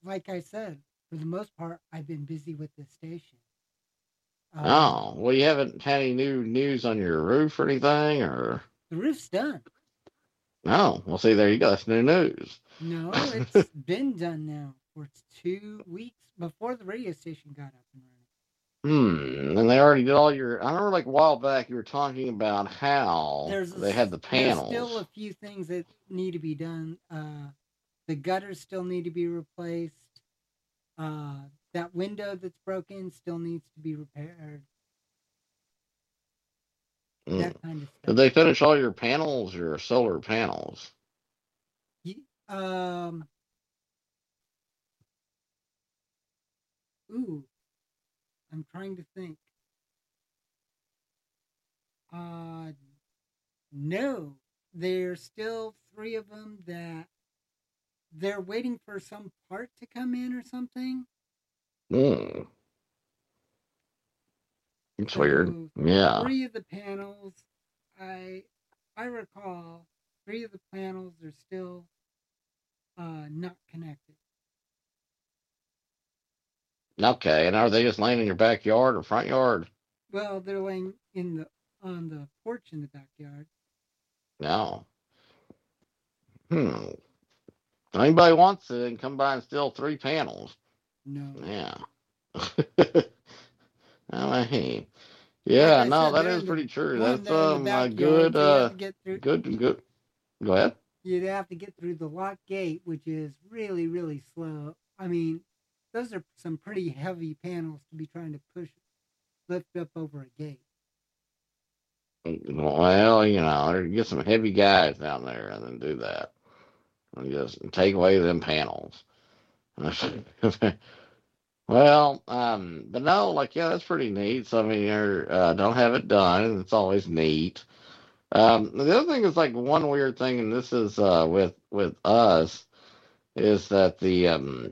like I said, for the most part, I've been busy with the station. Uh, Oh, well, you haven't had any new news on your roof or anything, or the roof's done. no? Well, see, there you go. That's new news. No, it's been done now for 2 weeks before the radio station got up and running. And they already did all your. I remember like a while back you were talking about how they had the There's still a panels. few things that need to be done. The gutters still need to be replaced. That window that's broken still needs to be repaired. Mm. That kind of Did stuff. they finish all your panels, your solar panels? Ye- Um. Ooh, I'm trying to think. Uh, no, there's still three of them that they're waiting for some part to come in or something. Mm. It's weird. So Yeah. three of the panels, I I recall, three of the panels are still not connected. Okay. And are they just laying in your backyard or front yard? Well, they're laying in the on the porch in the backyard. No. Hmm. Anybody wants it, and come by and steal three panels. No, Yeah. I mean, like yeah. I No, said, that they're is in the pretty true. one. That's They're in the a good backyard, so you have to get through. good. Go ahead. You'd have to get through the lock gate, which is really really slow. I mean, those are some pretty heavy panels to be trying to push lift up over a gate. Well, get some heavy guys down there and then do that. And just take away them panels. Well, but no, like, yeah, that's pretty neat. So, I mean, you don't have it done. It's always neat. The other thing is like one weird thing, and this is with us, is that the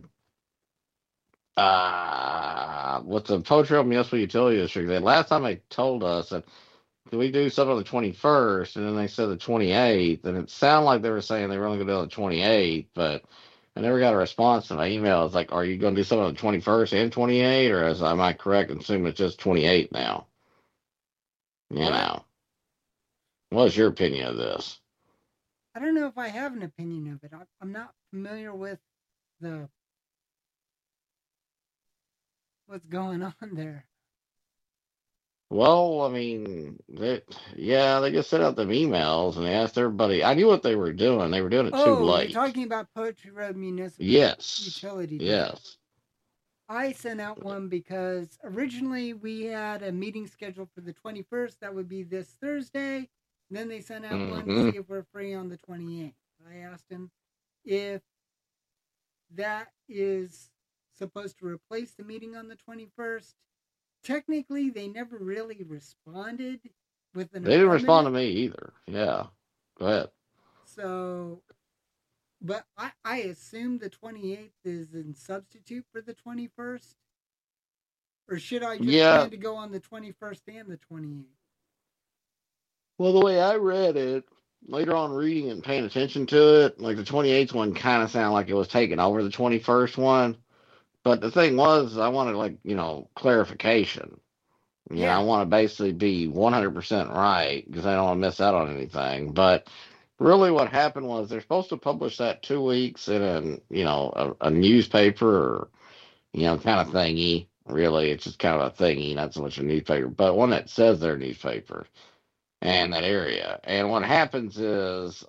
with the Poetry Municipal Utility District, the last time they told us that can we do something on the 21st, and then they said the 28th, and it sounded like they were saying they were only going to do it on the 28th, but I never got a response to my email. It's like, are you going to do something on the 21st and 28th, or am I correct in assuming it's just 28 now? You Well, know, what's your opinion of this? I don't know if I have an opinion of it. I'm not familiar with the what's going on there. Well, I mean, yeah, they just sent out them emails and they asked everybody. I knew what they were doing. They were doing it too Oh, you're late. talking about Poetry Road Municipal Yes, Utility District. yes. I sent out one because originally we had a meeting scheduled for the 21st. That would be this Thursday. Then they sent out one to Hmm. see if we're free on the 28th. I asked them if that is supposed to replace the meeting on the 21st. Technically, they never really responded with an They didn't respond to affirmative. me either. Yeah, go ahead. So, but I assume the 28th is in substitute for the 21st. Or should I just Yeah. plan to go on the 21st and the 28th? Well, the way I read it, later on reading and paying attention to it, like the 28th one kind of sounded like it was taking over the 21st one. But the thing was, I wanted like clarification. I Yeah, want to basically be 100% right because I don't want to miss out on anything. But really, what happened was they're supposed to publish that 2 weeks in a newspaper or kind of thingy. Really, it's just kind of a thingy, not so much a newspaper, but one that says they're a newspaper and that area. And what happens is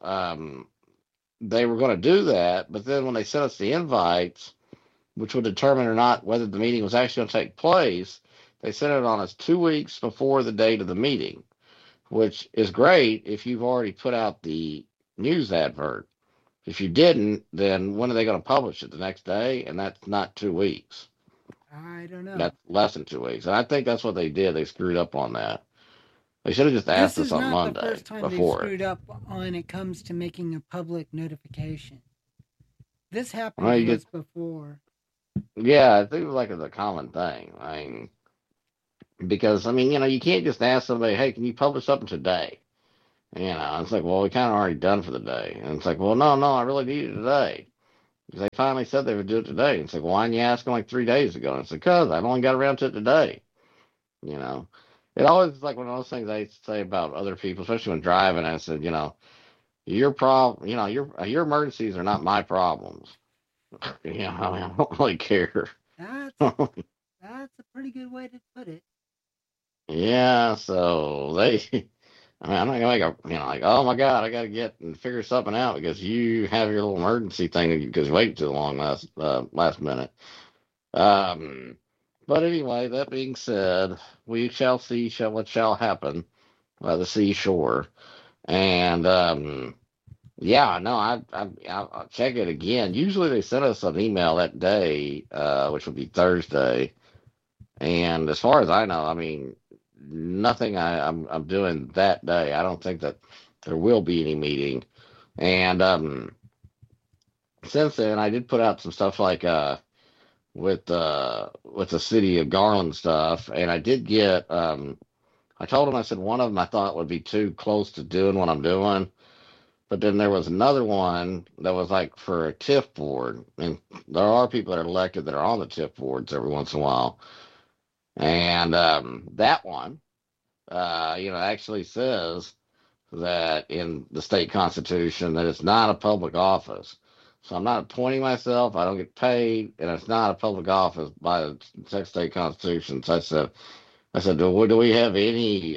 they were going to do that, but then when they sent us the invites, which would determine or not whether the meeting was actually going to take place, they sent it on us 2 weeks before the date of the meeting, which is great if you've already put out the news advert. If you didn't, then when are they going to publish it? The next day? And that's not 2 weeks. I don't know. That's less than 2 weeks. And I think that's what they did. They screwed up on that. They should have just This asked us is on not the Monday first time they've before it. screwed up when it comes to making a public notification. This happened Well, you to get, us before. yeah, I think it was like it's a common thing. I mean, because I mean, you can't just ask somebody, "Hey, can you publish something today?" It's like, well, we kind of already done for the day, and it's like, well, no, I really need it today. They finally said they would do it today. And it's like, why didn't you ask them like 3 days ago? And it's like, because I've only got around to it today. You know, it always is like one of those things I used to say about other people, especially when driving. I said, your problem, your emergencies are not my problems. I mean, I don't really care. That's that's a pretty good way to put it. Yeah, so I mean, I'm not gonna make a, like, oh my God, I gotta get and figure something out because you have your little emergency thing because you waited too long last minute. Um, but anyway, that being said, we shall see what shall happen by the seashore. And yeah, no, I'll check it again. Usually they send us an email that day, which would be Thursday. And as far as I know, I mean, nothing I'm doing that day. I don't think that there will be any meeting. And since then, I did put out some stuff like with the city of Garland stuff, and I did get I told him, I said one of them I thought would be too close to doing what I'm doing, but then there was another one that was like for a TIF board, and there are people that are elected that are on the TIF boards every once in a while, and that one, actually says that in the state constitution that it's not a public office. So I'm not appointing myself. I don't get paid, and it's not a public office by the Texas state constitution. So I said, do we have any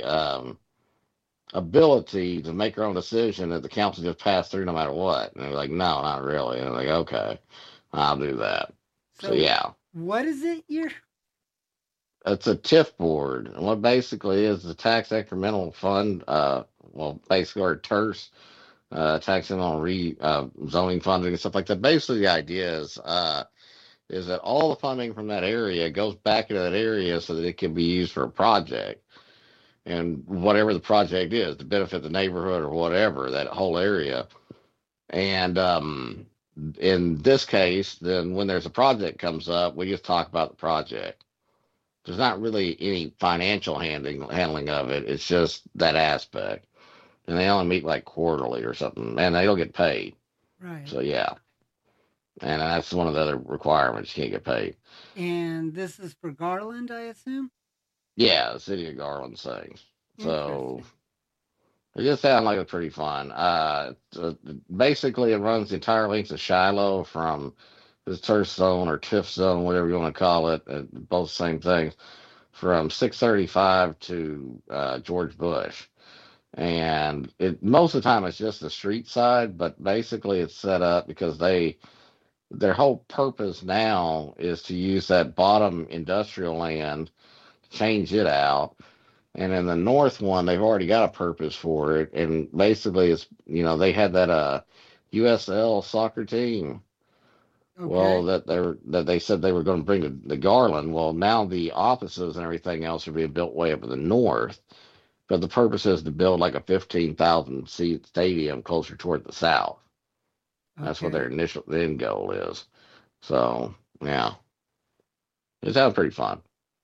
ability to make our own decision that the council just passed through no matter what? And they're like, no, not really. And I'm like, okay, I'll do that. So yeah, what is it you're? it's a TIF board, and what basically is the tax incremental fund. Well, basically, or TERS, taxing on zoning funding and stuff like that. Basically, the idea is that all the funding from that area goes back into that area so that it can be used for a project, and whatever the project is to benefit the neighborhood or whatever that whole area. And in this case, then when there's a project comes up, we just talk about the project. There's not really any financial handling of it. It's just that aspect, and they only meet like quarterly or something, and they don't get paid. Right. So yeah, and that's one of the other requirements. You can't get paid. And this is for Garland, I assume. Yeah, the city of Garland things. So it just sounds like it's pretty fun. Basically, it runs the entire length of Shiloh from the turf zone or TIF zone, whatever you want to call it. Both same things. From 635 to George Bush. And most of the time it's just the street side, but basically it's set up because their whole purpose now is to use that bottom industrial land, change it out. And in the north one, they've already got a purpose for it. And basically it's, they had that USL soccer team. Okay. Well, that they said they were going to bring to the Garland. Well, now the offices and everything else are being built way up in the north. But the purpose is to build like a 15,000 seat stadium closer toward the south. Okay. That's what their initial end goal is. So, yeah. It sounds pretty fun.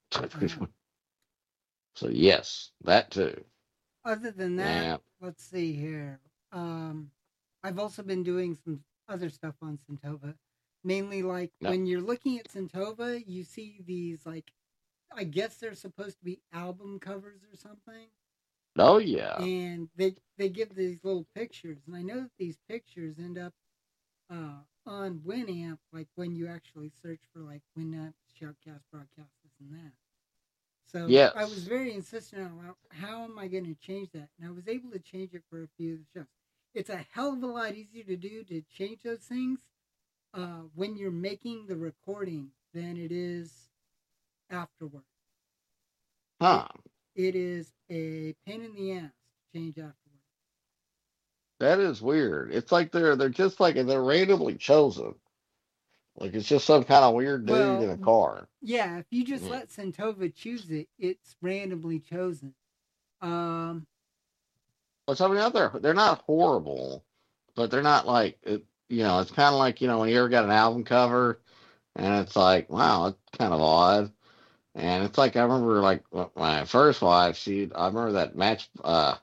So, yes, that too. Other than that, let's see here. I've also been doing some other stuff on Centova. Mainly like when you're looking at Centova, you see these like, I guess they're supposed to be album covers or something. Oh yeah. And they give these little pictures, and I know that these pictures end up on Winamp, like when you actually search for like Winamp, Shoutcast, Broadcast, this and that. So yes. I was very insistent on how am I going to change that, and I was able to change it for a few of the shows. It's a hell of a lot easier to do to change those things when you're making the recording than it is afterward. Huh. It is a pain in the ass to change afterward. That is weird. It's like they're just like they're randomly chosen. Like it's just some kind of weird dude in a car. Yeah, if you just let Centova choose it, it's randomly chosen. But I mean, they're not horrible, but they're not like it's kind of like when you ever got an album cover, and it's like, wow, it's kind of odd. And it's like I remember like my first wife, I remember that match. I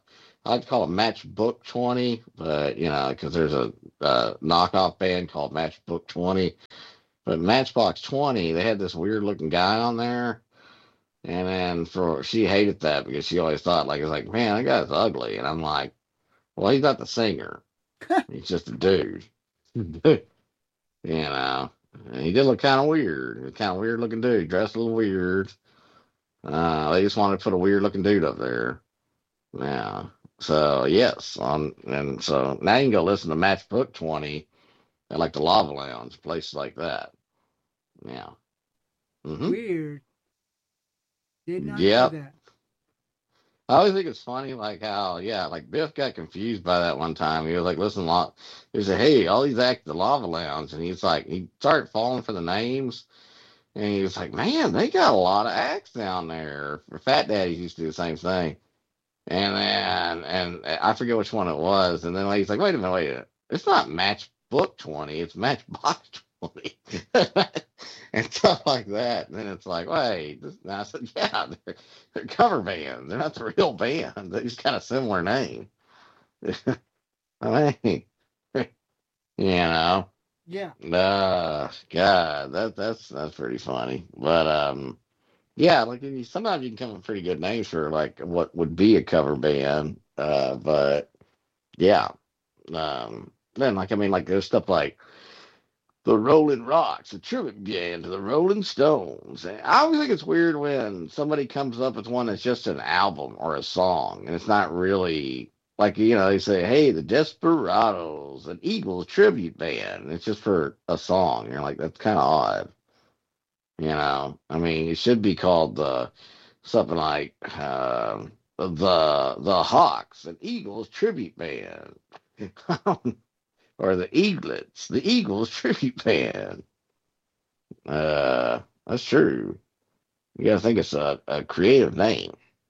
I'd call it Matchbook 20, but because there's a knockoff band called Matchbook 20. But Matchbox 20, they had this weird looking guy on there. And then she hated that because she always thought like it's like, man, that guy's ugly. And I'm like, well, he's not the singer. He's just a dude. you know. And he did look kind of weird. Kind of weird looking dude, dressed a little weird. They just wanted to put a weird looking dude up there. Yeah. So yes, and so now you can go listen to Matchbook 20 at like the Lava Lounge, places like that. Yeah. Weird. Did not know Yep. that. I always think it's funny, like how, yeah, like Biff got confused by that one time. He was like, listen, he said, hey, all these act at the Lava Lounge. And he's like, he started falling for the names. And he was like, man, they got a lot of acts down there. Fat Daddies used to do the same thing. And I forget which one it was. And then he's like, wait a minute. It's not Matchbook 20, it's Matchbox 20. And stuff like that. And then it's like, wait. And I said, yeah, they're cover bands. They're not the real band. They just got a similar name. I mean, Yeah. God, that's pretty funny. But yeah, like sometimes you can come up with pretty good names for like what would be a cover band. But yeah, then like I mean, like there's stuff like the Rolling Rocks, a tribute band to the Rolling Stones. And I always think it's weird when somebody comes up with one that's just an album or a song, and it's not really like they say, "Hey, the Desperados, an Eagles tribute band." And it's just for a song. You're like, that's kind of odd. I mean, it should be called something like the Hawks, an Eagles tribute band, or the Eaglets, the Eagles tribute band. That's true. You gotta think it's a creative name.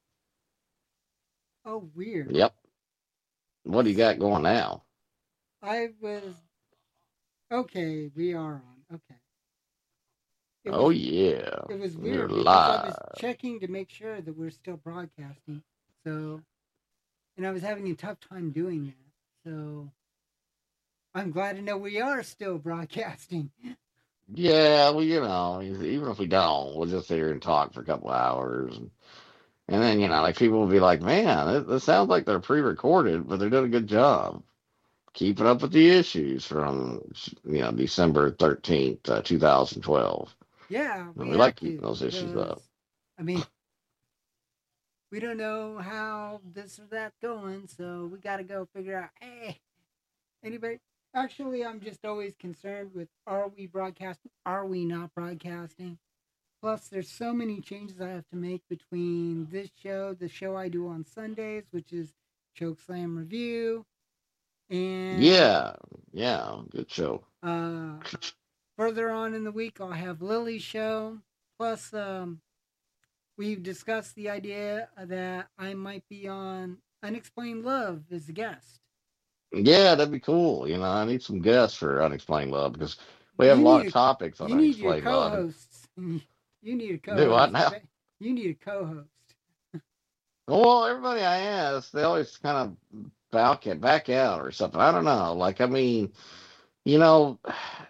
Oh, weird. Yep. What do you got going now? I was okay. We are on. Okay. Oh yeah, It was you're weird because I was live. checking to make sure that we're still broadcasting. So, and I was having a tough time doing that. So, I'm glad to know we are still broadcasting. Yeah, well, even if we don't, we'll just sit here and talk for a couple hours, and then like people will be like, "Man, it sounds like they're pre-recorded, but they're doing a good job keeping up with the issues from December 13th, 2012." Yeah, And we we like have keeping to those issues because up. I mean we don't know how this or that going, so we got to go figure out. Hey, anybody? Actually, I'm just always concerned with: are we broadcasting? Are we not broadcasting? Plus, there's so many changes I have to make between this show, the show I do on Sundays, which is Chokeslam Review, and Yeah, yeah, good show. uh, further on in the week, I'll have Lily's show. Plus, we've discussed the idea that I might be on Unexplained Love as a guest. Yeah, that'd be cool. I need some guests for Unexplained Love because we have a You lot of need topics on you need your Unexplained Love. co-hosts. You need a Do what co-host. now? You need a co-host. Well, everybody I ask, they always kind of back out or something. I don't know. Like, I mean, you know,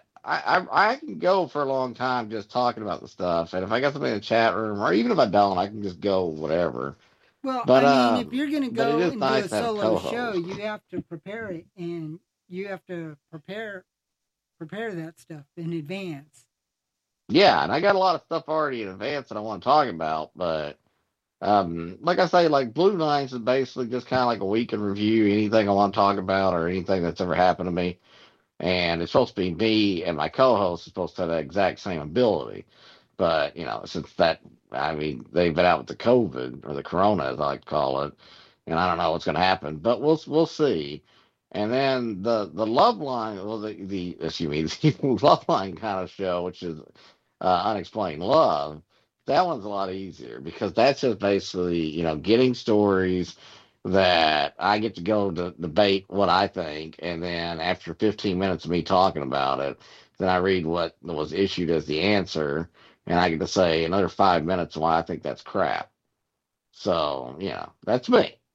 I can go for a long time just talking about the stuff, and if I got somebody in the chat room, or even if I don't, I can just go whatever. Well, But I mean, if you're gonna but it go is and do a nice to have a solo show, co-host. you have to prepare it, and you have to prepare that stuff in advance. Yeah, and I got a lot of stuff already in advance that I want to talk about, but like I say, like Blue Nights is basically just kind of like a week in review, anything I want to talk about or anything that's ever happened to me. And it's supposed to be me and my co-host is supposed to have the exact same ability. But, since I mean, they've been out with the COVID or the Corona, as I like to call it, and I don't know what's going to happen, but we'll see. And then the Love Line, well, the excuse me, the Love Line kind of show, which is Unexplained Love, that one's a lot easier because that's just basically, getting stories that I get to go to debate what I think, and then after 15 minutes of me talking about it, then I read what was issued as the answer, and I get to say another 5 minutes why I think that's crap. So, that's me.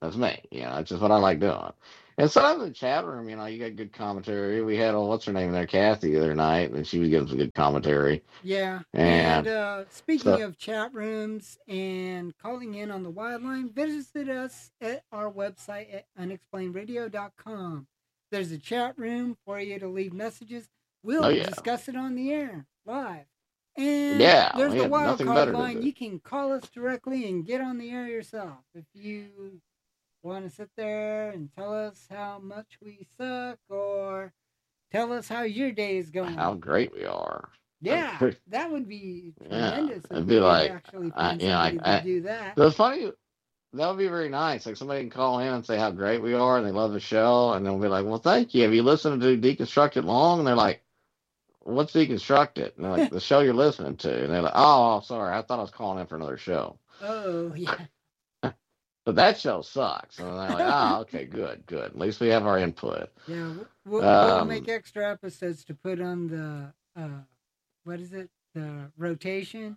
That's me. It's just what I like doing. And sometimes in the chat room, you got good commentary. We had, what's her name in there, Kathy, the other night, and she was giving some good commentary. Yeah. And And speaking so, of chat rooms and calling in on the wildline, visit us at our website at unexplainedradio.com. There's a chat room for you to leave messages. oh, We'll yeah. discuss it on the air live. And Yeah, there's we the had wild nothing card better to line. do. You can call us directly and get on the air yourself. If you want to sit there and tell us how much we suck or tell us how your day is going. How great we are. Yeah, that would be Yeah, tremendous if it'd we be could like, actually find somebody to do that. It's funny. That would be very nice. Like somebody can call in and say how great we are and they love the show, and then we'll be like, "Well, thank you. Have you listened to Deconstructed long?" And they're like, "What's Deconstructed?" And they're like, "The show you're listening to." And they're like, "Oh, sorry, I thought I was calling in for another show." Oh yeah. But that show sucks. And they're like, "Oh, okay, good, good. At least we have our input." Yeah, we'll make extra episodes to put on the what is it? The rotation.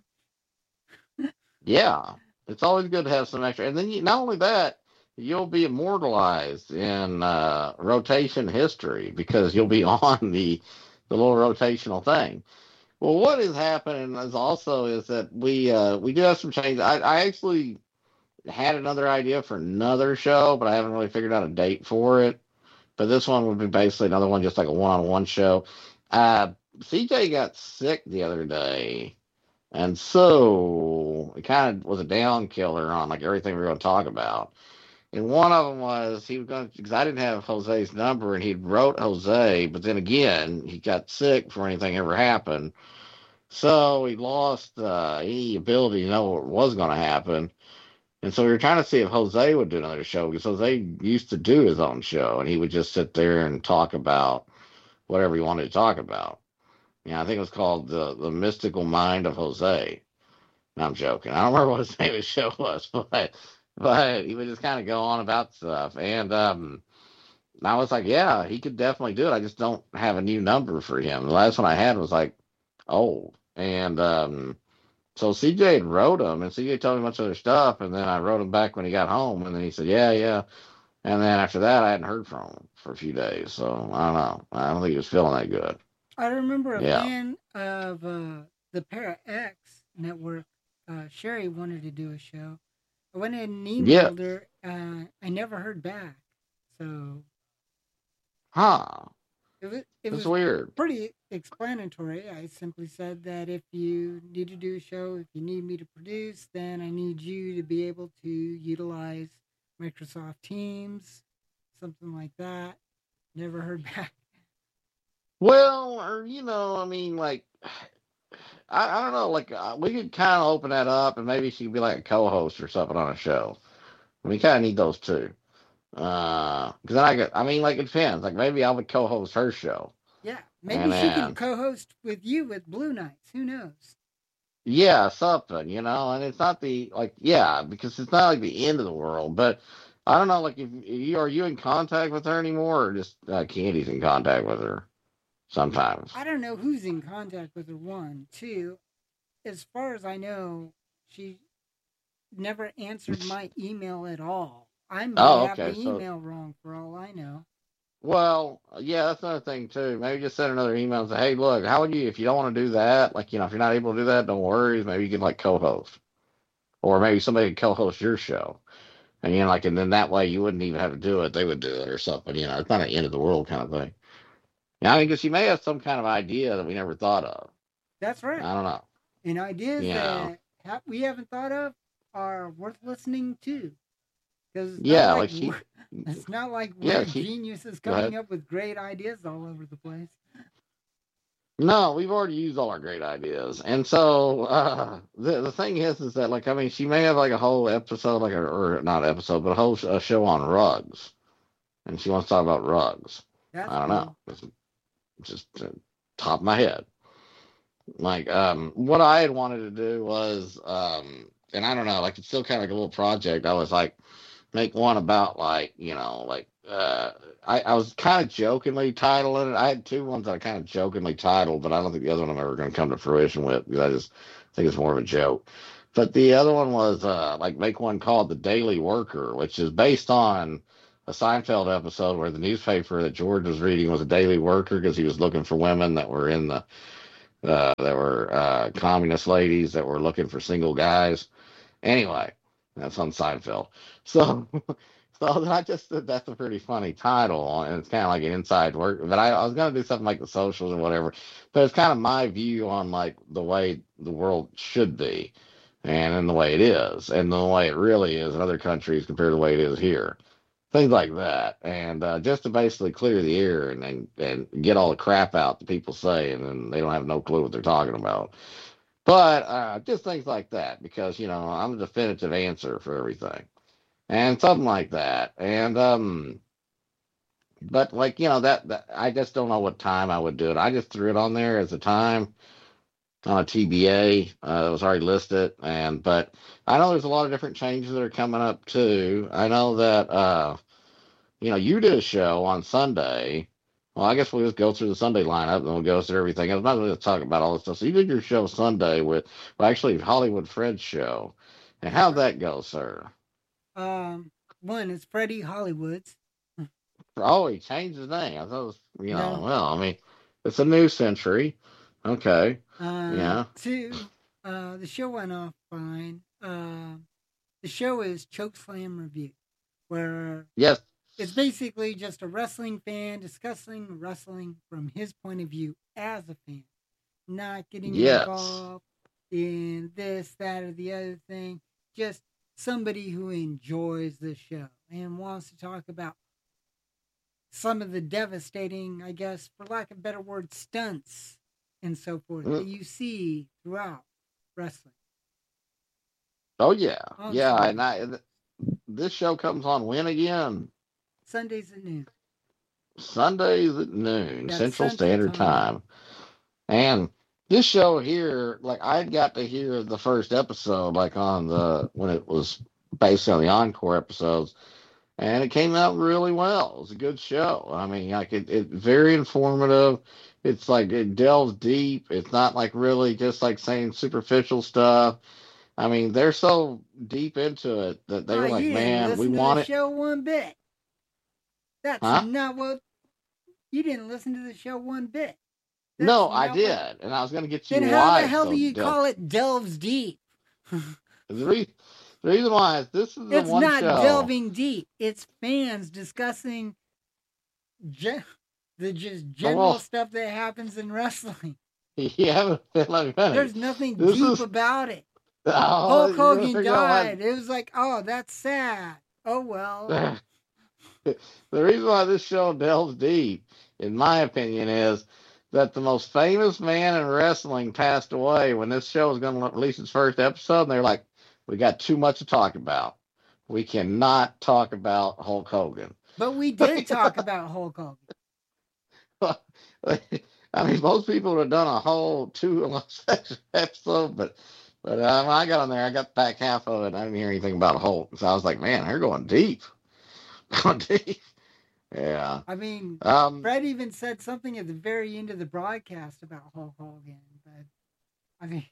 Yeah, it's always good to have some extra. And then not only that, you'll be immortalized in rotation history because you'll be on the little rotational thing. Well, what is happening is that we do have some changes. I actually had another idea for another show, but I haven't really figured out a date for it. But this one would be basically another one, just like a one-on-one show. Uh, CJ got sick the other day, and so it kind of was a down killer on like everything we were going to talk about. And one of them was he was going to, because I didn't have Jose's number, and he wrote Jose, but then again he got sick before anything ever happened, so he lost any ability to know what was going to happen. And so we were trying to see if Jose would do another show because Jose used to do his own show, and he would just sit there and talk about whatever he wanted to talk about. I think it was called the Mystical Mind of Jose. No, I'm joking. I don't remember what his name of the show was, but he would just kind of go on about stuff. And I was like, yeah, he could definitely do it. I just don't have a new number for him. The last one I had was like old. And so CJ had wrote him, and CJ told me a bunch of other stuff, and then I wrote him back when he got home, and then he said, yeah, yeah. And then after that, I hadn't heard from him for a few days. So I don't know. I don't think he was feeling that good. I remember a fan of the Para X network, Sherry, wanted to do a show. I went in and emailed her. I never heard back. So. It was weird. Pretty explanatory. I simply said that if you need to do a show, if you need me to produce, then I need you to be able to utilize Microsoft Teams, something like that. Never heard back. Well, or I mean, like, I don't know, like we could kind of open that up, and maybe she could be like a co-host or something on a show. We kind of need those too. Because then I mean, like, it depends. Like, maybe I would co-host her show. Yeah, maybe she can co-host with you with Blue Knights. Who knows? Yeah, something, and it's not because it's not like the end of the world. But I don't know, like, are you in contact with her anymore, or just Candy's in contact with her sometimes? I don't know who's in contact with her. One, two, as far as I know, she never answered my email at all. I may have the email wrong for all I know. Well, yeah, that's another thing too. Maybe just send another email and say, "Hey, look, how would you if you don't want to do that? Like, if you're not able to do that, don't worry. Maybe you can like co-host, or maybe somebody can co-host your show, and and then that way you wouldn't even have to do it; they would do it or something. It's not an end of the world kind of thing. Yeah, I mean, because she may have some kind of idea that we never thought of. That's right. I don't know. And ideas that we haven't thought of are worth listening to. Because it's not like we're geniuses coming up with great ideas all over the place. No, we've already used all our great ideas, and so the thing is that like I mean, she may have like a whole episode, like or not episode, but a whole show on rugs, and she wants to talk about rugs. I don't know, it's just top of my head. Like what I had wanted to do was and I don't know, like it's still kind of like a little project. I was like. Make one about like I was kind of jokingly titling it. I had two ones that I kind of jokingly titled, but I don't think the other one I'm ever going to come to fruition with because I just think it's more of a joke. But the other one was like make one called The Daily Worker, which is based on a Seinfeld episode where the newspaper that George was reading was a Daily Worker because he was looking for women that were in the that were communist ladies that were looking for single guys. Anyway, that's on Seinfeld. So, so I just that's a pretty funny title, and it's kind of like an inside work. But I was gonna do something like the socials or whatever. But it's kind of my view on like the way the world should be, and in the way it is, and the way it really is in other countries compared to the way it is here. Things like that, and just to basically clear the air and get all the crap out that people say, and then they don't have no clue what they're talking about. But just things like that, because I'm the definitive answer for everything, and something like that. And but like that I just don't know what time I would do it. I just threw it on there as a time on a TBA. It was already listed, and but I know there's a lot of different changes that are coming up too. I know that you did a show on Sunday. Well, I guess we'll just go through the Sunday lineup and we'll go through everything. I was not going to talk about all this stuff. So you did your show Sunday well, actually Hollywood Fred's show. And how'd that go, sir? One is Freddie Hollywood's. Oh, he changed his name. I thought it was, No. well, I mean, it's a new century. Okay. Yeah. Two, the show went off fine. The show is Chokeslam Review, where Yes. it's basically just a wrestling fan discussing wrestling from his point of view as a fan, not getting involved in this, that, or the other thing. Just somebody who enjoys the show and wants to talk about some of the devastating, I guess, for lack of a better word, stunts and so forth that you see throughout wrestling. Oh, yeah. Yeah, and this show comes on when again? Sundays at noon. Sundays at noon, Central Standard Time. And this show here, like I got to hear the first episode, like on when it was based on the encore episodes, and it came out really well. It was a good show. I mean, like it's very informative. It's like it delves deep. It's not like really just like saying superficial stuff. I mean, they're so deep into it that they were like, "Man, we want it." Show one bit. That's not what you didn't listen to the show one bit. That's no, I did, and I was going to get you. Then how the hell do you call it delves deep? The reason why is this is the it's one show. It's not delving deep. It's fans discussing the just general stuff that happens in wrestling. Yeah, there's nothing deep about it. Hulk Hogan died. It was like, oh, that's sad. Oh well. The reason why this show delves deep, in my opinion, is that the most famous man in wrestling passed away when this show was going to release its first episode, and they're like, we got too much to talk about. We cannot talk about Hulk Hogan. But we did talk about Hulk Hogan. I mean, most people would have done a whole 2 episode, but when I got on there, I got back half of it. I didn't hear anything about Hulk, so I was like, man, they're going deep. Going deep. Yeah. I mean, Fred even said something at the very end of the broadcast about Hulk Hogan, but I mean,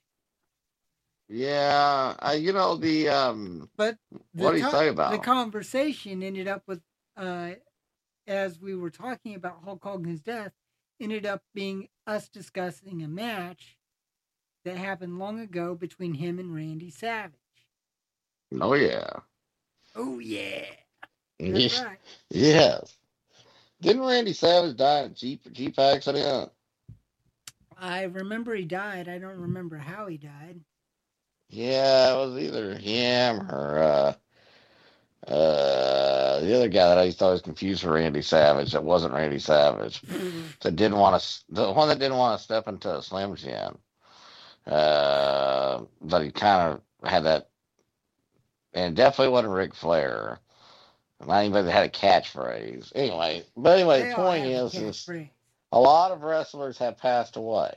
yeah, but what do you say about the conversation ended up with, as we were talking about Hulk Hogan's death, ended up being us discussing a match that happened long ago between him and Randy Savage. Oh yeah. Oh yeah. That's right. Yes. Didn't Randy Savage die in a Jeep accident? I remember he died. I don't remember how he died. Yeah, it was either him or the other guy that I used to always confuse for Randy Savage. That wasn't Randy Savage. The one that didn't want to step into a Slim Jim. But he kind of had that, and definitely wasn't Ric Flair. Not anybody that had a catchphrase. Anyway, the point is a lot of wrestlers have passed away.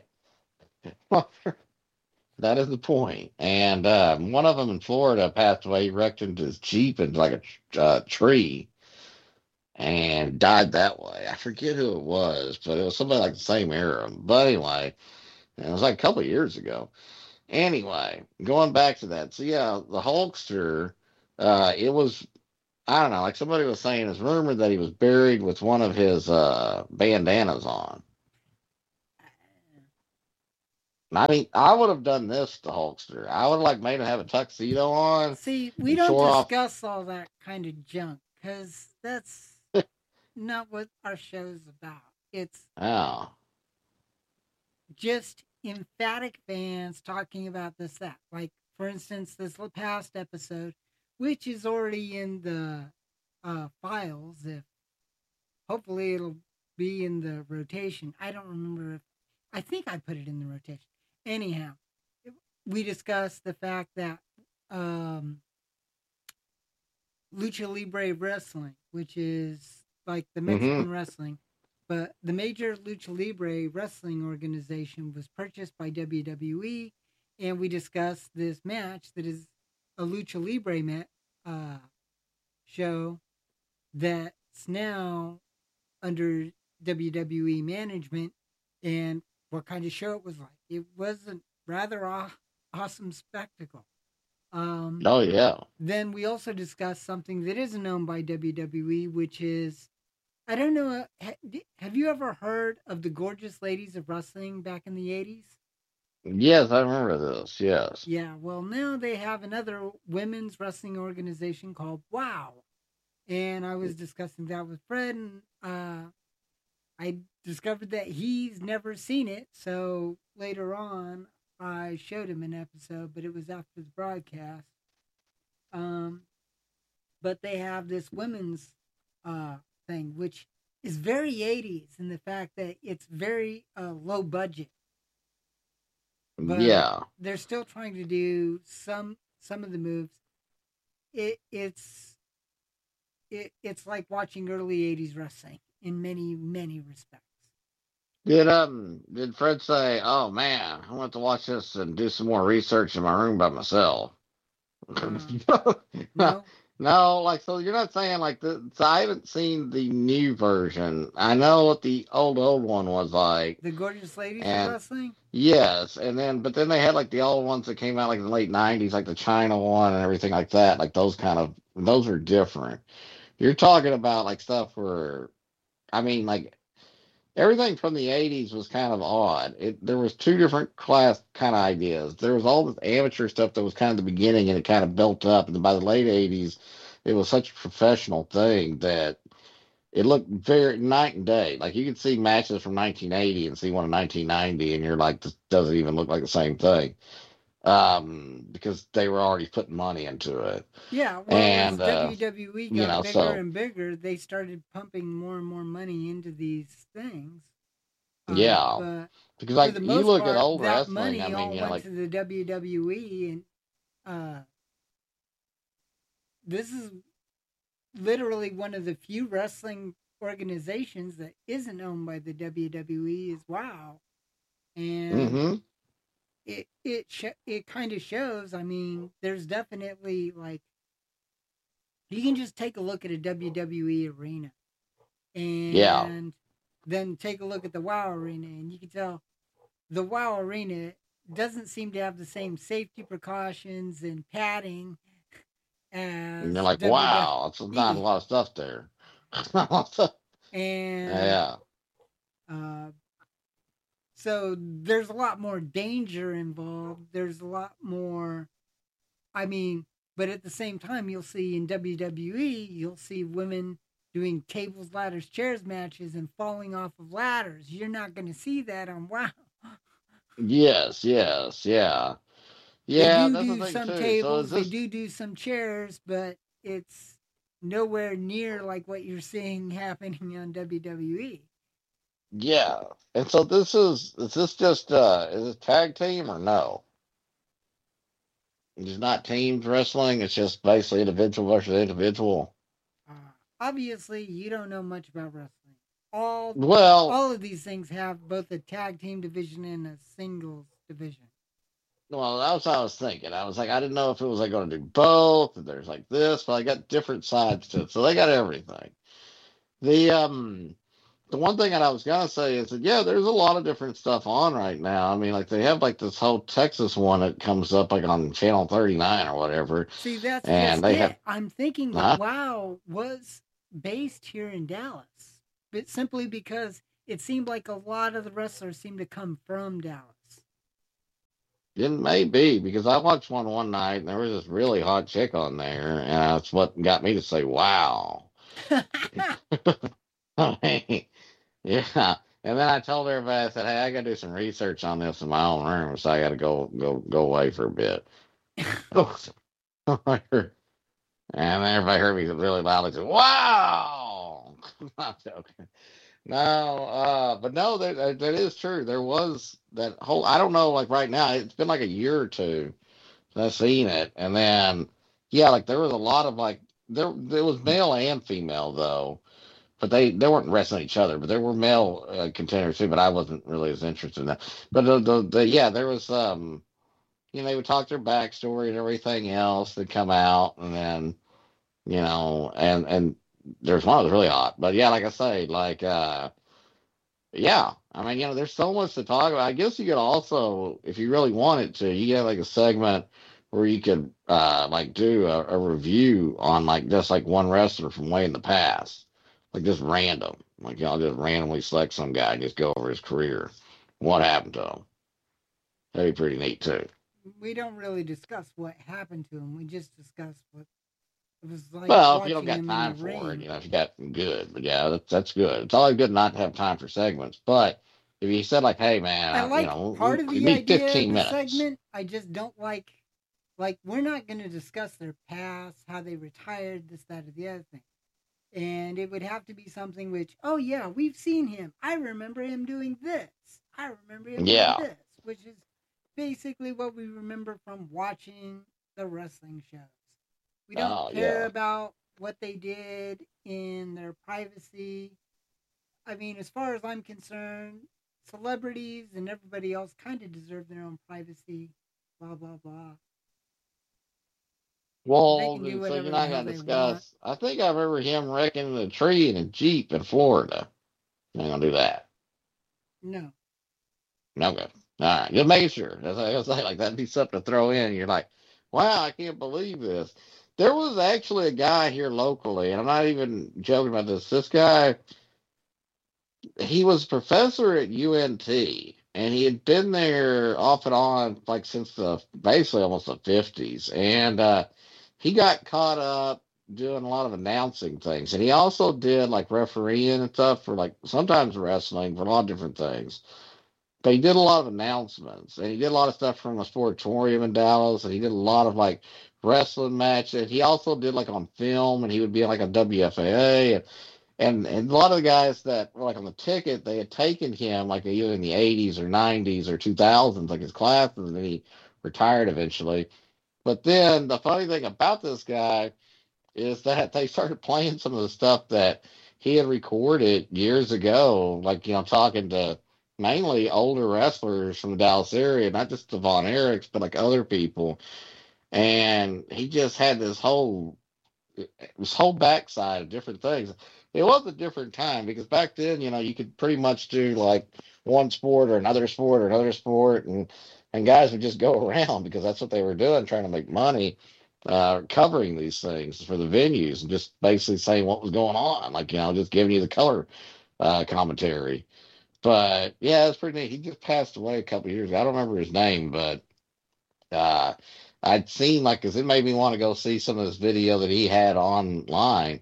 That is the point. And one of them in Florida passed away. He wrecked into his Jeep into like a tree and died that way. I forget who it was, but it was somebody like the same era. But anyway, it was like a couple of years ago. Anyway, going back to that. So yeah, the Hulkster, it was, I don't know, like somebody was saying, it's rumored that he was buried with one of his bandanas on. I mean, I would have done this to Hulkster. I would have like made him have a tuxedo on See, we and don't shore off. discuss all that kind of junk because that's not what our show's about. It's Oh, just emphatic fans talking about this, that. Like, for instance, this past episode, which is already in the files, if hopefully it'll be in the rotation. I don't remember if I think I put it in the rotation. Anyhow, we discussed the fact that um, Lucha Libre Wrestling, which is like the mm-hmm, Mexican wrestling, but the major Lucha Libre wrestling organization was purchased by WWE, and we discussed this match that is a Lucha Libre show that's now under WWE management, and what kind of show it was like. It was a rather awesome spectacle. Um, oh yeah, then we also discussed something that isn't owned by WWE, which is I don't know. Have you ever heard of the Gorgeous Ladies of Wrestling back in the 80s? yes, I remember this. Yes, Yeah, well, now they have another women's wrestling organization called WOW. And I was discussing that with Fred, and I discovered that he's never seen it. So later on, I showed him an episode, but it was after the broadcast. Um, but they have this women's thing, which is very 80s in the fact that it's very low budget, but yeah. they're still trying to do some of the moves. It's like watching early 80s wrestling in many respects. Did Fred say, "Oh man, I want to watch this and do some more research in my room by myself"? Uh, no, No, like so you're not saying like the so I haven't seen the new version. I know what the old one was like, the Gorgeous Ladies of and Wrestling. yes, and then but then they had like the old ones that came out like in the late '90s, like the China one and everything like that. Like those are different. You're talking about like stuff where I mean like everything from the '80s was kind of odd. There was two different class kind of ideas. There was all this amateur stuff that was kind of the beginning, and it kind of built up. And then by the late '80s, it was such a professional thing that it looked very night and day. Like you could see matches from 1980 and see one in 1990, and you're like, this doesn't even look like the same thing. Because they were already putting money into it, Yeah, well, as and WWE you got know, bigger so and bigger, they started pumping more and more money into these things. yeah, But because for like the you most look at part, old that wrestling. I money mean, all you know, went like to the WWE, and uh, this is literally one of the few wrestling organizations that isn't owned by the WWE. Is WOW, and mm-hmm. it kind of shows. I mean, there's definitely like you can just take a look at a WWE arena Yeah. and then take a look at the WOW arena, and you can tell the WOW arena doesn't seem to have the same safety precautions and padding And you're as like, wow, it's not a WWE. lot of stuff there. And Yeah. uh, so there's a lot more danger involved. There's a lot more, I mean, but at the same time, you'll see in WWE, you'll see women doing tables, ladders, chairs matches and falling off of ladders. You're not going to see that on WOW. Yes, yes, yeah. They Yeah, do that's the do thing some too. So is tables, they this do some chairs, but it's nowhere near like what you're seeing happening on WWE. yeah. And so is this just is it tag team or no? It's not teams wrestling, it's just basically individual versus individual. Obviously, you don't know much about wrestling. All Well, all of these things have both a tag team division and a singles division. that's what I was thinking. I was like, I didn't know if it was like going to do both, if there's like this, but I got different sides to it. So they got everything. The the one thing that I was gonna say is that yeah, there's a lot of different stuff on right now. I mean, like they have like this whole Texas one that comes up like on Channel 39 or whatever, See, that's and just they have it. I'm thinking that huh? WoW was based here in Dallas, but simply because it seemed like a lot of the wrestlers seemed to come from Dallas. It may be because I watched one night and there was this really hot chick on there, and that's what got me to say, "Wow." Yeah. And then I told everybody, I said, "Hey, I got to do some research on this in my own room, so I got to go away for a bit." And then everybody heard me really loudly say, "Wow!" I'm not joking. No, but no, that is true. There was that whole. I don't know, like right now, it's been like a year or two since I've seen it, and then yeah, like there was a lot of like there was male and female though, but they weren't wrestling each other, but there were male contenders too. But I wasn't really as interested in that. But yeah, there was they would talk their backstory and everything else that come out, and then and there's one that was really hot. But yeah, like I say, like yeah, I mean, there's so much to talk about. I guess you could also, if you really wanted to, you could have like a segment where you could like do a review on like just like one wrestler from way in the past, like just random, like y'all just randomly select some guy and just go over his career, what happened to him. That'd be pretty neat too. We don't really discuss what happened to him. We just discuss what it was like Well, if you don't watching got him in the time for it, ring. if you got good, but yeah, that's good. It's always good not to have time for segments, but if you said like, hey man, I like part of give the me idea of 15 the minutes. segment. I just don't like we're not going to discuss their past, how they retired, this, that, or the other thing. And it would have to be something which, oh yeah, we've seen him. I remember him doing this. I remember him doing Yeah. this, which is basically what we remember from watching the wrestling shows. We don't Oh care yeah. about what they did in their privacy. I mean, as far as I'm concerned, celebrities and everybody else kind of deserve their own privacy. Blah blah blah. They Well, can do so you're whatever the not hell going to they want. discuss. I think I remember him wrecking a tree in a Jeep in Florida. You ain't going to do that. No. Okay. All right. Just making sure. That's what I was saying. Like, that'd be something to throw in. You're like, wow, I can't believe this. There was actually a guy here locally, and I'm not even joking about this. This guy, he was a professor at UNT, and he had been there off and on like since the basically almost the 50s. And he got caught up doing a lot of announcing things, and he also did like refereeing and stuff for like sometimes wrestling for a lot of different things. But he did a lot of announcements, and he did a lot of stuff from a sportatorium in Dallas, and he did a lot of like wrestling matches. He also did like on film, and he would be like a WFAA, and a lot of the guys that were like on the ticket, they had taken him like either in the 80s or 90s or 2000s, like his classes, and then he retired eventually. But then the funny thing about this guy is that they started playing some of the stuff that he had recorded years ago, like, talking to mainly older wrestlers from the Dallas area, not just the Von Erichs, but like other people. And he just had this whole backside of different things. It was a different time because back then, you could pretty much do like one sport or another sport, and guys would just go around because that's what they were doing, trying to make money, covering these things for the venues and just basically saying what was going on, like just giving you the color commentary. But yeah, it's pretty neat. He just passed away a couple of years ago. I don't remember his name, but uh, I'd seen like, cause it made me want to go see some of this video that he had online,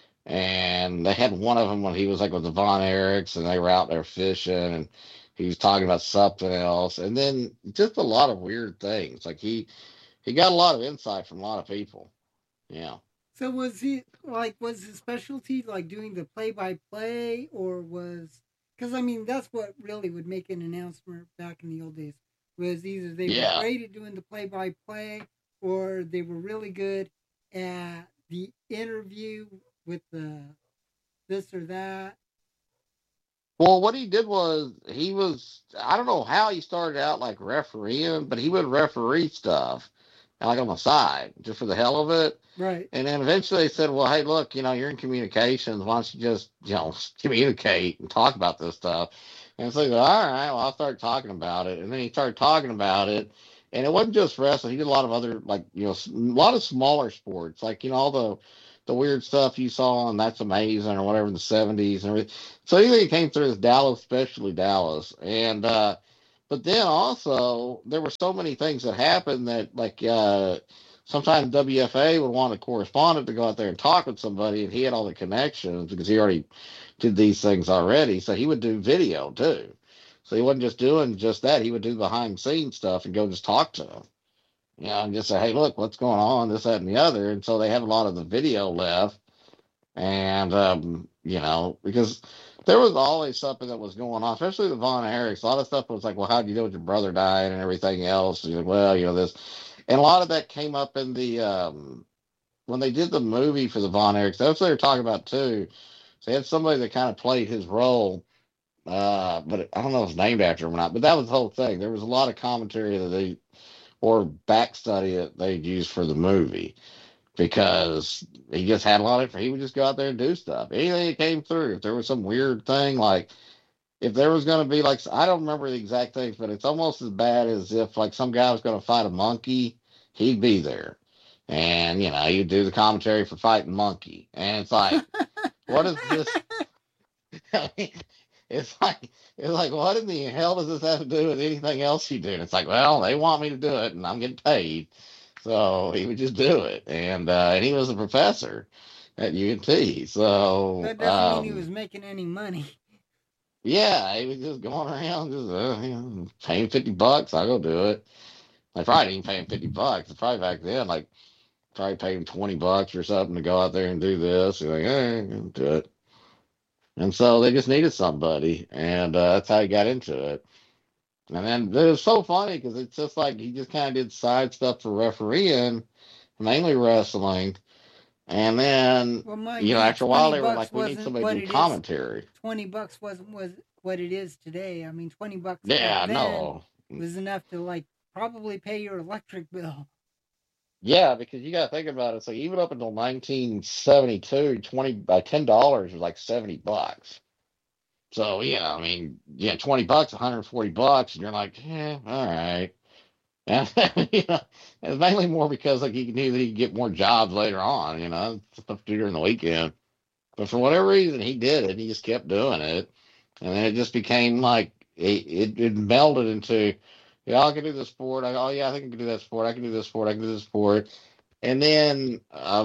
and they had one of them when he was like with the Von Erichs, and they were out there fishing, and he was talking about something else, and then just a lot of weird things. Like he got a lot of insight from a lot of people. Yeah. So was his specialty like doing the play by play, or was because I mean that's what really would make an announcement back in the old days was either they were Yeah. great at doing the play by play or they were really good at the interview with the this or that. Well, what he did was I don't know how he started out like refereeing, but he would referee stuff. like on the side, just for the hell of it. Right. And then eventually they said, well, hey, look, you're in communications. Why don't you just, communicate and talk about this stuff? And so he said, all right, well, I'll start talking about it. And then he started talking about it. And it wasn't just wrestling. He did a lot of other, like, a lot of smaller sports, like, all the weird stuff you saw on That's Amazing or whatever in the 70s and everything. So he came through as Dallas, especially Dallas. And, but then also, there were so many things that happened that, like, sometimes WFA would want a correspondent to go out there and talk with somebody, and he had all the connections because he already did these things already. So he would do video too. So he wasn't just doing just that. He would do behind the scenes stuff and go just talk to them. And just say, hey, look, what's going on, this, that, and the other. And so they have a lot of the video left. And, because there was always something that was going on, especially the Von Erichs. A lot of stuff was like, well, how'd you know your brother died and everything else? And you're like, well, this. And a lot of that came up in the when they did the movie for the Von Erichs. That's what they were talking about too. So they had somebody that kind of played his role, but I don't know if it's named after him or not. But that was the whole thing. There was a lot of commentary that they or back study that they used for the movie because he just had a lot of. He would just go out there and do stuff. Anything that came through. If there was some weird thing, like if there was going to be like, I don't remember the exact things, but it's almost as bad as if like some guy was going to fight a monkey, he'd be there. And, you do the commentary for fighting monkey. And it's like, what is this? I mean, it's like, what in the hell does this have to do with anything else you do? And it's like, well, they want me to do it and I'm getting paid. So he would just do it. And he was a professor at UNT. So that doesn't mean he was making any money. Yeah, he was just going around, just paying $50. I'll go do it. I probably didn't pay him $50. Probably back then, like probably paid him $20 or something to go out there and do this. You're like, hey, do it. And so they just needed somebody, and that's how he got into it. And then it was so funny because it's just like he just kind of did side stuff for refereeing, mainly wrestling. And then, well, after a while, they were like, we need somebody to do commentary. $20 wasn't what it is today. I mean, $20 yeah, back then no. was enough to like probably pay your electric bill. Yeah, because you got to think about it. So even up until 1972, $10 was like $70. So yeah, I mean, yeah, $20, $140, and you're like, yeah, all right. And it's mainly more because like you knew that he'd get more jobs later on, stuff to do during the weekend. But for whatever reason, he did it. He just kept doing it, and then it just became like it melded into, yeah, I can do this sport. Oh yeah, I think I can do that sport. I can do this sport. I can do this sport. And then,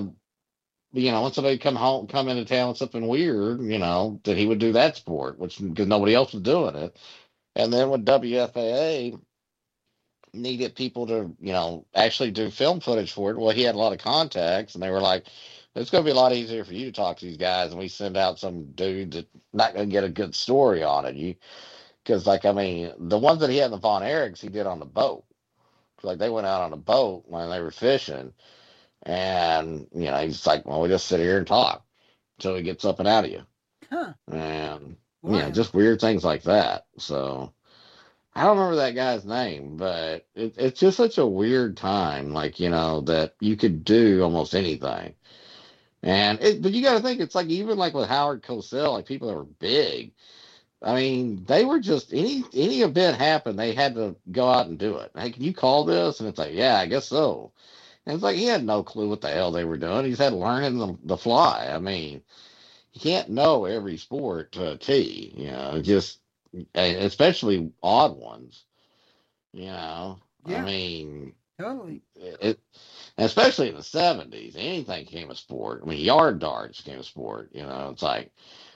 when somebody come into town with something weird, that he would do that sport, which because nobody else was doing it. And then when WFAA needed people to, actually do film footage for it, well, he had a lot of contacts, and they were like, it's going to be a lot easier for you to talk to these guys, and we send out some dude that's not going to get a good story on it. Because, like, I mean, the ones that he had in the Von Erichs, he did on the boat. Like, they went out on a boat when they were fishing, and, he's like, well, we just sit here and talk until he gets up and out of you. Huh. And, just weird things like that. So, I don't remember that guy's name, but it's just such a weird time, like, that you could do almost anything. But you got to think, it's like, even like with Howard Cosell, like people that were big, I mean, they were just any event happened, they had to go out and do it. Hey, can you call this? And it's like, yeah, I guess so. And it's like he had no clue what the hell they were doing. He's had to learn in the fly. I mean, you can't know every sport to a T. Just especially odd ones. Yeah, I mean, totally. Especially in the 70s, anything became a sport. I mean, yard darts became a sport. It's like.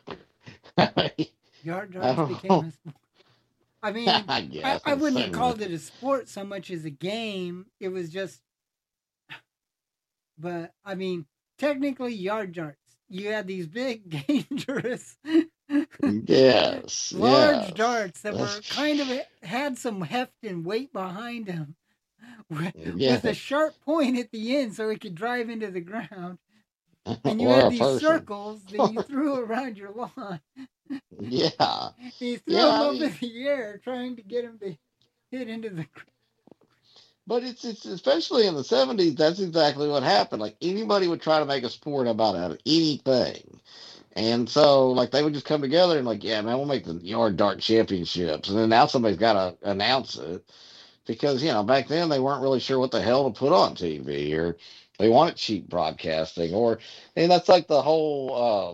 Yard darts became a sport. I mean, I wouldn't have called it a sport so much as a game. It was just, but I mean, technically yard darts. You had these big, dangerous, large darts that were kind of had some heft and weight behind them, with a sharp point at the end so it could drive into the ground. And you had these circles that you threw around your lawn. Yeah. You threw them up in the air trying to get them to hit into the ground. But it's especially in the 70s. That's exactly what happened. Like anybody would try to make a sport about out of anything. And so, like, they would just come together and, like, yeah, man, we'll make the yard dart championships. And then now somebody's got to announce it because, back then they weren't really sure what the hell to put on TV or they wanted cheap broadcasting. And that's like the whole,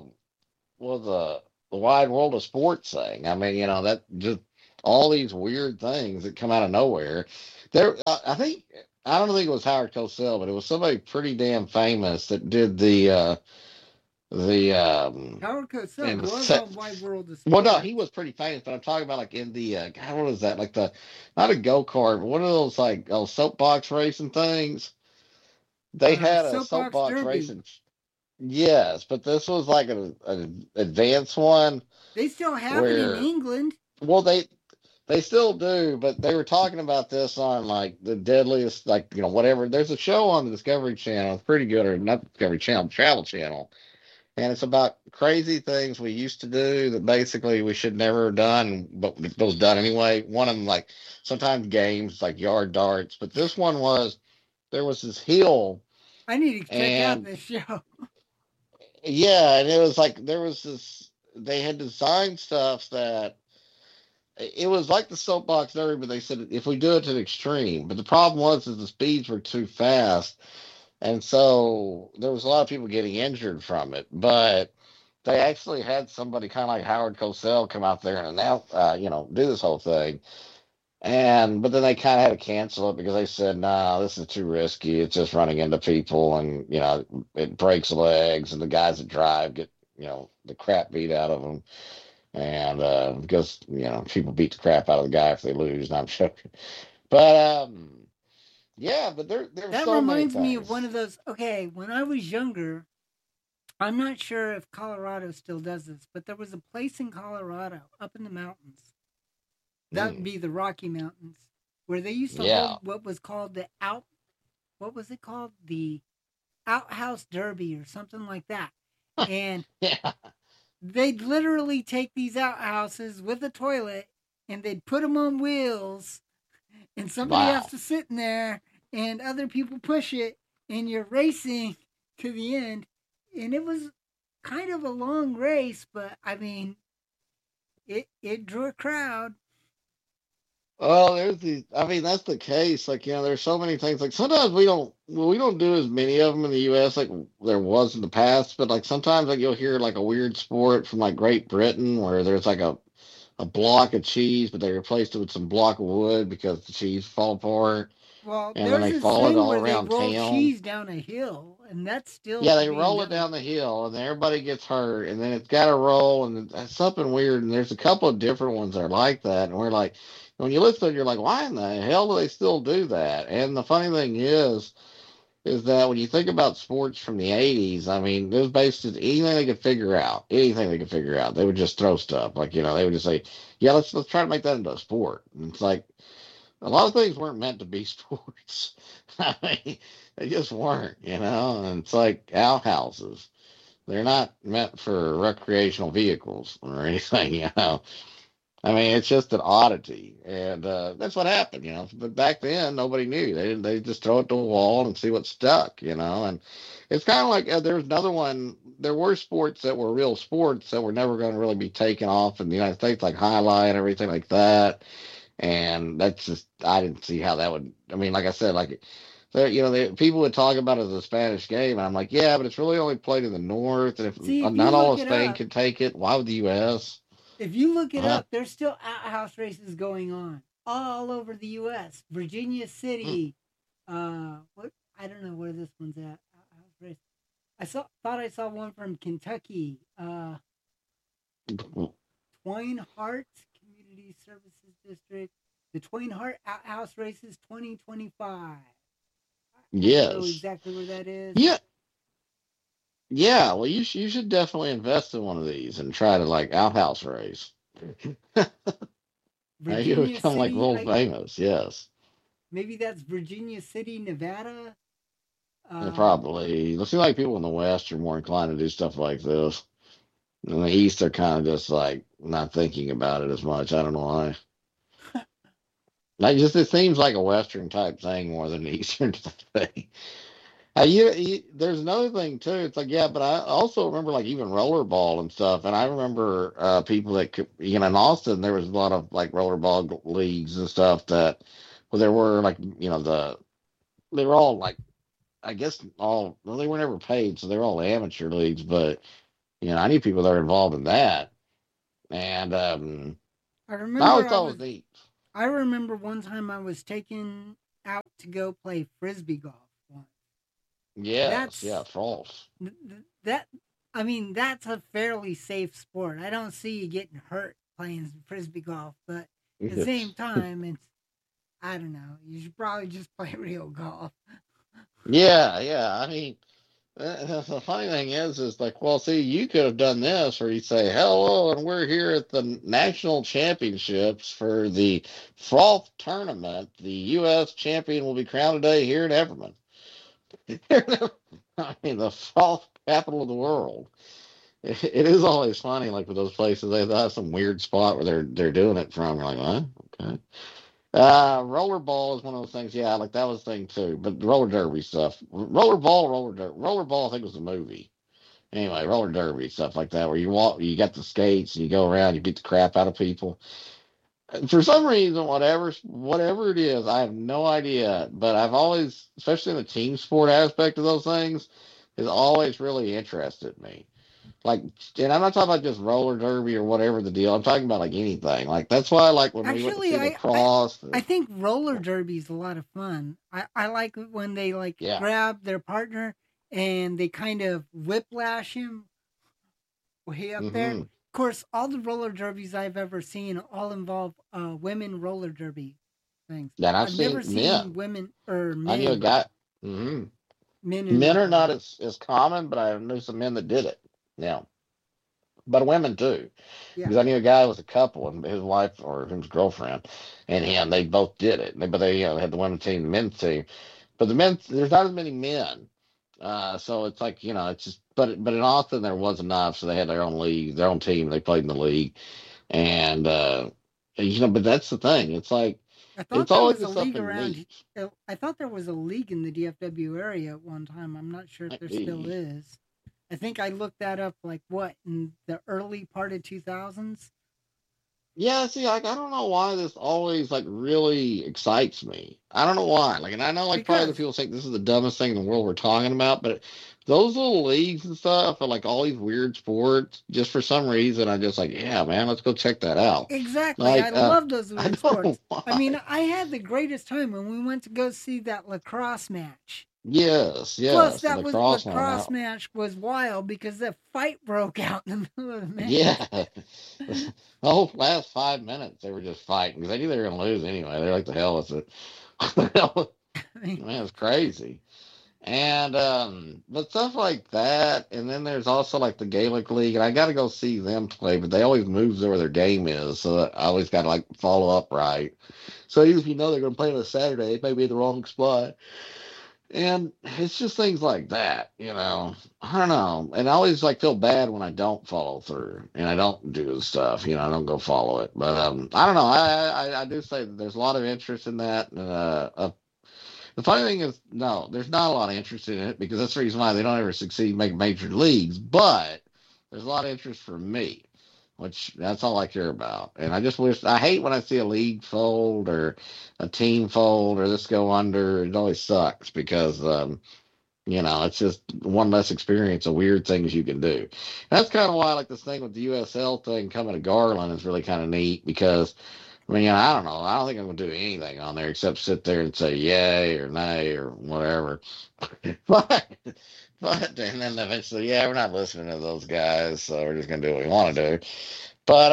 the wide world of sports thing. I mean, that just all these weird things that come out of nowhere. I think, I don't think it was Howard Cosell, but it was somebody pretty damn famous that did the Howard Cosell in the was set. on Wide World of Well, no, he Sports. was pretty famous, but I'm talking about like in the God, what is that? Like not a go kart, but one of those like soapbox racing things. They had a Soapbox soapbox Derby. racing. Yes, but this was like an advanced one They still have it in where, England. well, they still do, but they were talking about this on like the deadliest, like whatever. There's a show on the Discovery Channel. It's pretty good, or not Discovery Channel, Travel Channel, and it's about crazy things we used to do that basically we should never have done, but it was done anyway. One of them, like sometimes games like yard darts, but this one was there was this hill, I need to check out and this show. yeah, and it was like there was this. They had designed stuff that it was like the soapbox derby, but they said if we do it to the extreme. But the problem was is the speeds were too fast, and so there was a lot of people getting injured from it. But they actually had somebody kind of like Howard Cosell come out there and announce, do this whole thing. But then they kind of had to cancel it because they said, "No, this is too risky. It's just running into people, and it breaks legs, and the guys that drive get the crap beat out of them." And because people beat the crap out of the guy if they lose. And I'm sure, but yeah, but there's That so many reminds me of one things. of those. Okay, when I was younger, I'm not sure if Colorado still does this, but there was a place in Colorado up in the mountains. That would Mm, be the Rocky Mountains, where they used to hold yeah, what was called the out. What was it called? The Outhouse Derby or something like that. And yeah, they'd literally take these outhouses with a toilet and they'd put them on wheels and somebody has wow. to sit in there and other people push it and you're racing to the end. And it was kind of a long race, but I mean, it drew a crowd. Well, I mean, that's the case. Like, there's so many things. Like, sometimes we don't do as many of them in the U.S. like there was in the past. But like sometimes, like you'll hear like a weird sport from like Great Britain where there's like a block of cheese, but they replaced it with some block of wood because the cheese fall apart, Well, and then there's they this follow it thing all where they around roll town. cheese down a hill, and that's still Yeah, they being roll it done. down the hill, and then everybody gets hurt, and then it's got to roll, and it's something weird. And there's a couple of different ones that are like that, and we're like, when you listen to it, you're like, why in the hell do they still do that? And the funny thing is that when you think about sports from the '80s, I mean, it was basically anything they could figure out, anything they could figure out, they would just throw stuff like they would just say, yeah, let's try to make that into a sport. And it's like a lot of things weren't meant to be sports. I mean, they just weren't, and it's like outhouses. They're not meant for recreational vehicles or anything. I mean, it's just an oddity, and that's what happened. But back then, nobody knew. They didn't. They just throw it to a wall and see what stuck. And it's kind of like there's another one. There were sports that were real sports that were never going to really be taken off in the United States, like highlight and everything like that. And that's just I didn't see how that would. I mean, like I said, like people would talk about it as a Spanish game, and I'm like, yeah, but it's really only played in the North, and if See, not all of Spain could take it, why would the U.S.? if you look it Huh? up, there's still outhouse races going on all over the U.S. Virginia City, what I don't know where this one's at. Outhouse race. Thought I saw one from Kentucky. Twain Hart Community Services District. The Twain Hart Outhouse Races 2025. I don't know Yes. exactly where that is. Yeah. Yeah. Well, you should definitely invest in one of these and try to like outhouse race. You Virginia become like City. world famous. Yes. Maybe that's Virginia City, Nevada. And Uh, probably. It seems like people in the West are more inclined to do stuff like this. In the East, they're kind of just like not thinking about it as much. I don't know why. Like just it seems like a Western type thing more than an Eastern type thing. There's another thing too. It's like yeah, but I also remember like even rollerball and stuff. And I remember people that could, in Austin there was a lot of like rollerball leagues and stuff that well there were like they were all like I guess all well, they were never paid, so they're all amateur leagues. But I knew people that were involved in that, and I I remember always I thought it was was neat. I remember one time I was taken out to go play frisbee golf once. Yes, yeah, That's false. that I mean that's a fairly safe sport. I don't see you getting hurt playing frisbee golf, but at the same time it's I don't know. You should probably just play real golf. Yeah, yeah. I mean, the funny thing is like, well, see, you could have done this, or you say, hello, and we're here at the national championships for the Froth tournament. The U.S. champion will be crowned today here in Everman. I mean, the Froth capital of the world. It is always funny, like with those places, they have some weird spot where they're doing it from. You're like, what? Okay. Rollerball is one of those things. Yeah, like that was the thing too. But the roller derby stuff, rollerball. I think was a movie. Anyway, roller derby stuff like that, where you walk, you got the skates, and you go around, you beat the crap out of people. For some reason, whatever it is, I have no idea. But I've always, especially in the team sport aspect of those things, has always really interested me. Like, and I'm not talking about just roller derby or whatever the deal. I'm talking about like anything. Like that's why, like when we went to Actually, see I lacrosse. I think roller derby is a lot of fun. I like it when they like Yeah. grab their partner and they kind of whiplash him way up there. Hmm. Of course, all the roller derbies I've ever seen all involve women roller derby things. And I've I've never seen seen men. women or I knew a men guy. Hmm. men in Men it are though. not as common, but I knew some men that did it. Yeah, but women too. Yeah. Because I knew a guy that was a couple, and his wife or his girlfriend, and him, they both did it. But they, had the women's team, the men's team. But the men, there's not as many men. So it's like, it's just, but in Austin there was enough, so they had their own league, their own team. They played in the league, and but that's the thing. It's like I thought it's there always was a just league something around. neat. I thought there was a league in the DFW area at one time. I'm not sure if Might there still be. is. I think I looked that up like what in the early part of 2000s Yeah, see, like I don't know why this always like really excites me. I don't know why. Like, and I know like probably the because people think this is the dumbest thing in the world we're talking about, but those little leagues and stuff are like all these weird sports. Just for some reason, I just like, yeah, man, let's go check that out. exactly, I Like, love those I weird don't know sports. I mean, why. I had the greatest time when we went to go see that lacrosse match. Yes, Plus, yes, the that was lacrosse one. lacrosse match was wild because the fight broke out in the middle of the match. Yeah, the whole last 5 minutes they were just fighting because they knew they were gonna lose anyway. They're like, the hell with it. I mean, Man, it's crazy. And but stuff like that, and then there's also like the Gaelic League, and I got to go see them play, but they always move where their game is, so that I always got to like follow up right. So even if you know they're going to play on a Saturday, it may be the wrong spot, and it's just things like that, I don't know, and I always like feel bad when I don't follow through and I don't do the stuff, I don't go follow it, but I don't know, I do say that there's a lot of interest in that, the funny thing is, no, there's not a lot of interest in it because that's the reason why they don't ever succeed in making major leagues. But there's a lot of interest from me, which that's all I care about. And I just wish, I hate when I see a league fold or a team fold or this go under. It always sucks because, it's just one less experience of weird things you can do. And that's kind of why I like this thing with the USL thing coming to Garland is really kind of neat because I mean, I don't know. I don't think I'm gonna do anything on there except sit there and say yay or nay or whatever. but and then eventually, yeah, we're not listening to those guys, so we're just gonna do what we want to do. But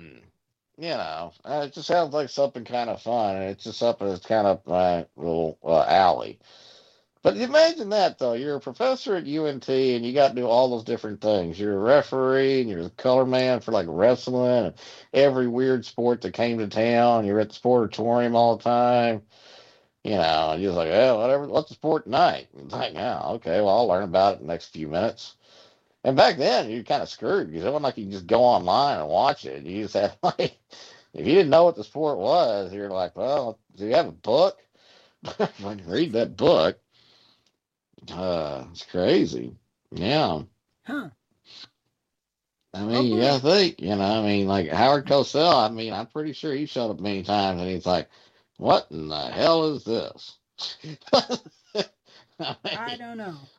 it just sounds like something kind of fun, and it's just something that's kind of my little alley. But imagine that though. You're a professor at UNT and you got to do all those different things. You're a referee and you're the color man for like wrestling and every weird sport that came to town. You're at the sportatorium all the time. And you're just like, oh, whatever. What's the sport tonight? It's like, yeah, okay, well, I'll learn about it in the next few minutes. And back then, you're kind of screwed because it wasn't like you could just go online and watch it. You just had like if you didn't know what the sport was, you're like, well, do you have a book? I can read that book. It's crazy. Yeah. Huh. I mean, you Hopefully. gotta think, I mean, like Howard Cosell, I mean, I'm pretty sure he showed up many times and he's like, what in the hell is this? I I mean, don't know.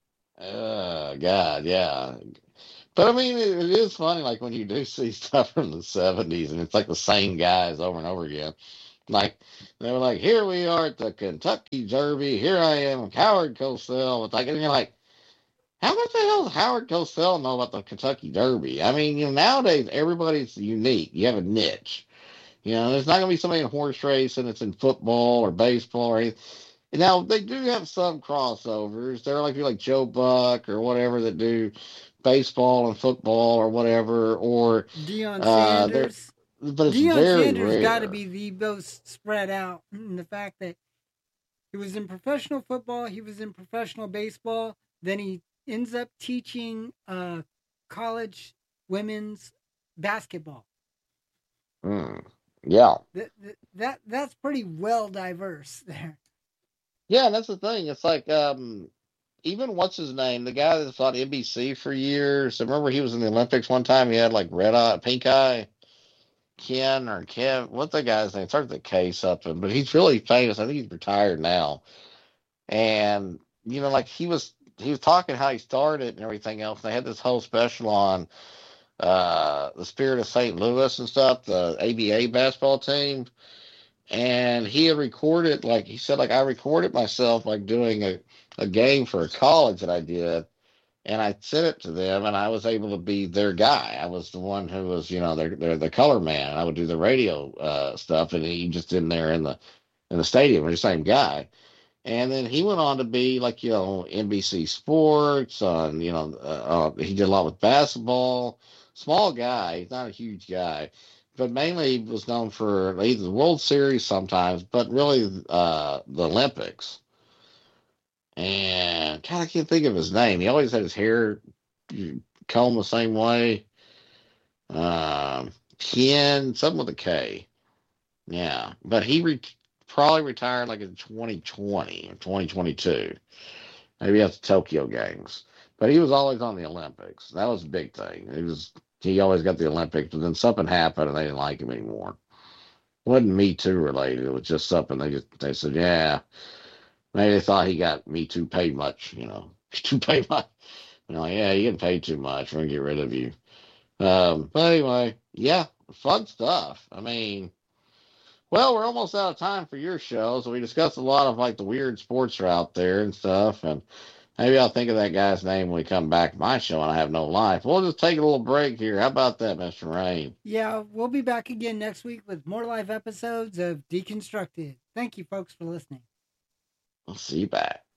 God, yeah. But I mean, it is funny, like when you do see stuff from the 70s and it's like the same guys over and over again. Like, they were like, here we are at the Kentucky Derby. Here I am, Howard Cosell. It's like, and you're like, how much the hell does Howard Cosell know about the Kentucky Derby? I mean, nowadays everybody's unique. You have a niche. There's not going to be somebody in horse racing that's in football or baseball or anything. Now, they do have some crossovers. There are like people like Joe Buck or whatever that do baseball and football or whatever, or Deion there, Sanders. but it's Deion very Sanders got to rare. be the most spread out in the fact that he was in professional football, he was in professional baseball, then he ends up teaching college women's basketball. Yeah. That's pretty well diverse there. Yeah, and that's the thing. It's like even what's his name, the guy that's on NBC for years. I remember he was in the Olympics one time. He had like red eye, pink eye. Ken or Kev, what's the guy's name? Starts with a K something, but he's really famous. I think he's retired now. And like he was talking how he started and everything else. They had this whole special on the Spirit of St. Louis and stuff, the ABA basketball team. And he had recorded, like he said, like I recorded myself like doing a game for a college that I did, and I sent it to them, and I was able to be their guy. I was the one who was, their the color man. I would do the radio stuff, and he just in there in the stadium, the same guy. And then he went on to be like, NBC Sports on, he did a lot with basketball. Small guy, he's not a huge guy, but mainly he was known for either the World Series sometimes, but really the Olympics. And God, I can't think of his name. He always had his hair combed the same way. Ken, something with a K. Yeah, but he probably retired like in 2020 or 2022, maybe at the Tokyo Games. But he was always on the Olympics. That was a big thing. He always got the Olympics, but then something happened and they didn't like him anymore. It wasn't Me Too related. It was just something they said, yeah, maybe they thought he got Me Too paid much, too paid much. Yeah, you getting paid too much. We're gonna get rid of you. But anyway, yeah, fun stuff. I mean, well, we're almost out of time for your show, so we discussed a lot of like the weird sports are out there and stuff, and maybe I'll think of that guy's name when we come back to my show and I have no life. We'll just take a little break here. How about that, Mr. Rain? Yeah, we'll be back again next week with more live episodes of Deconstructed. Thank you, folks, for listening. We'll see you back.